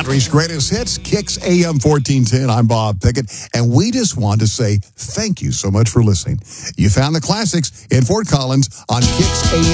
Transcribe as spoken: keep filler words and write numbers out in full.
Country's greatest hits, Kicks A M fourteen ten. I'm Bob Pickett, and we just want to say thank you so much for listening. You found the classics in Fort Collins on Kicks A